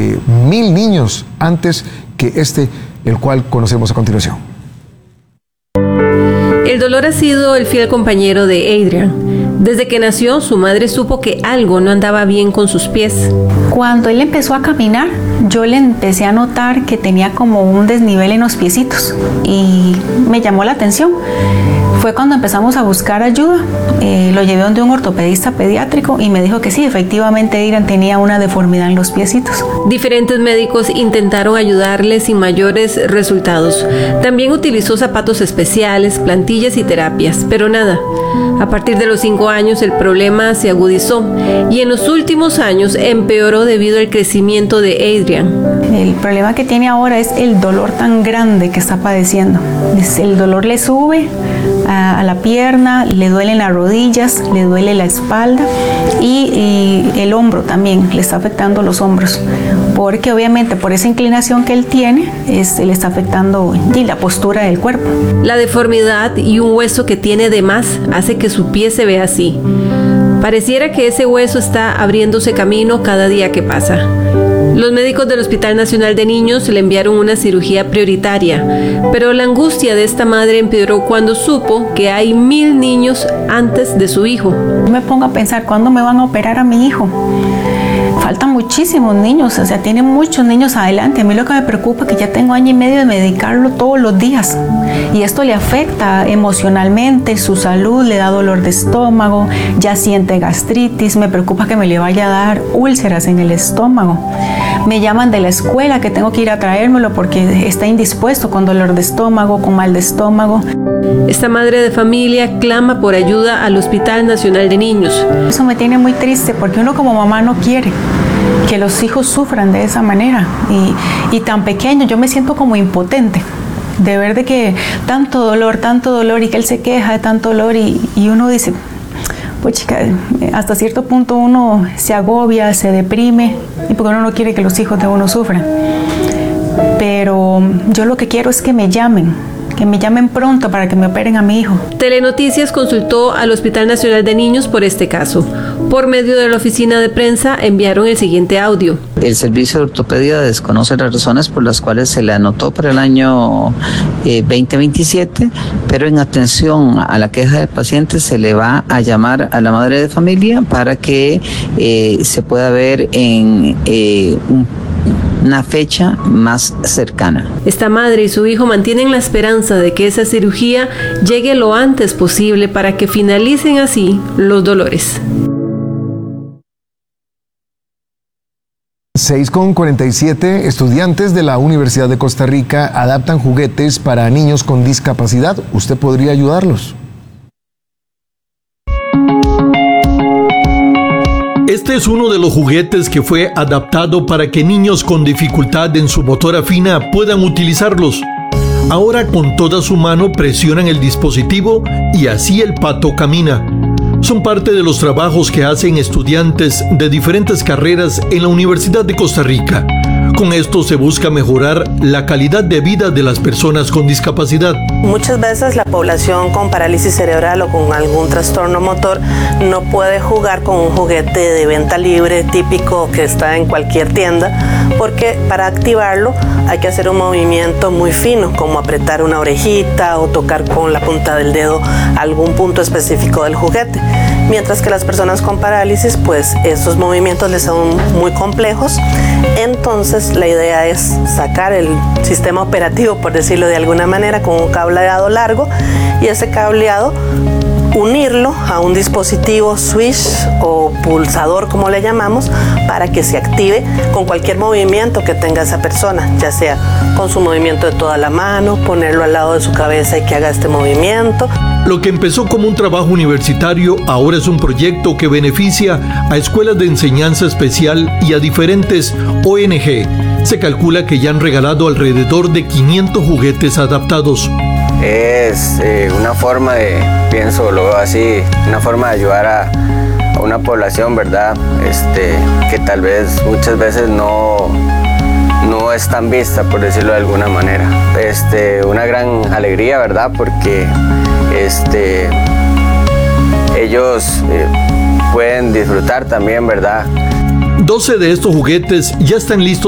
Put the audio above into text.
1000 niños antes que el cual conocemos a continuación. El dolor ha sido el fiel compañero de Adrian. Desde que nació, su madre supo que algo no andaba bien con sus pies. Cuando él empezó a caminar, yo le empecé a notar que tenía como un desnivel en los piecitos y me llamó la atención. Fue cuando empezamos a buscar ayuda. Lo llevé donde un ortopedista pediátrico y me dijo que sí, efectivamente Adrian tenía una deformidad en los piecitos. Diferentes médicos intentaron ayudarle sin mayores resultados. También utilizó zapatos especiales, plantillas y terapias, pero nada. A partir de los 5 años el problema se agudizó y en los últimos años empeoró debido al crecimiento de Adrian. El problema que tiene ahora es el dolor tan grande que está padeciendo. El dolor le sube a la pierna, le duelen las rodillas, le duele la espalda y el hombro también, le está afectando los hombros, porque obviamente por esa inclinación que él tiene, le está afectando la postura del cuerpo. La deformidad y un hueso que tiene de más hace que su pie se vea así. Pareciera que ese hueso está abriéndose camino cada día que pasa. Los médicos del Hospital Nacional de Niños le enviaron una cirugía prioritaria, pero la angustia de esta madre empeoró cuando supo que hay 1000 niños antes de su hijo. Me pongo a pensar, ¿cuándo me van a operar a mi hijo? Faltan muchísimos niños, o sea, tienen muchos niños adelante. A mí lo que me preocupa es que ya tengo 1 año y medio de medicarlo todos los días y esto le afecta emocionalmente, su salud, le da dolor de estómago, ya siente gastritis, me preocupa que me le vaya a dar úlceras en el estómago. Me llaman de la escuela que tengo que ir a traérmelo porque está indispuesto con dolor de estómago, con mal de estómago. Esta madre de familia clama por ayuda al Hospital Nacional de Niños. Eso me tiene muy triste porque uno como mamá no quiere que los hijos sufran de esa manera y tan pequeño, yo me siento como impotente de ver de que tanto dolor y que él se queja de tanto dolor y uno dice, pues chica, hasta cierto punto uno se agobia, se deprime y porque uno no quiere que los hijos de uno sufran. Pero yo lo que quiero es que me llamen pronto para que me operen a mi hijo. Telenoticias consultó al Hospital Nacional de Niños por este caso. Por medio de la oficina de prensa enviaron el siguiente audio. El servicio de ortopedia desconoce las razones por las cuales se le anotó para el año 2027, pero en atención a la queja del paciente se le va a llamar a la madre de familia para que se pueda ver en una fecha más cercana. Esta madre y su hijo mantienen la esperanza de que esa cirugía llegue lo antes posible para que finalicen así los dolores. 6:47, estudiantes de la Universidad de Costa Rica adaptan juguetes para niños con discapacidad. ¿Usted podría ayudarlos? Este es uno de los juguetes que fue adaptado para que niños con dificultad en su motora fina puedan utilizarlos. Ahora con toda su mano presionan el dispositivo y así el pato camina. Son parte de los trabajos que hacen estudiantes de diferentes carreras en la Universidad de Costa Rica. Con esto se busca mejorar la calidad de vida de las personas con discapacidad. Muchas veces la población con parálisis cerebral o con algún trastorno motor no puede jugar con un juguete de venta libre típico que está en cualquier tienda, porque para activarlo hay que hacer un movimiento muy fino, como apretar una orejita o tocar con la punta del dedo algún punto específico del juguete. Mientras que las personas con parálisis, pues estos movimientos les son muy complejos. Entonces la idea es sacar el sistema operativo, por decirlo de alguna manera, con un cableado largo y ese cableado unirlo a un dispositivo switch o pulsador, como le llamamos, para que se active con cualquier movimiento que tenga esa persona, ya sea con su movimiento de toda la mano, ponerlo al lado de su cabeza y que haga este movimiento. Lo que empezó como un trabajo universitario ahora es un proyecto que beneficia a escuelas de enseñanza especial y a diferentes ONG. Se calcula que ya han regalado alrededor de 500 juguetes adaptados. Es una forma de, pienso, lo veo así, una forma de ayudar a una población, ¿verdad? Que tal vez muchas veces no es tan vista, por decirlo de alguna manera. Una gran alegría, ¿verdad? Porque ellos pueden disfrutar también, ¿verdad? 12 de estos juguetes ya están listos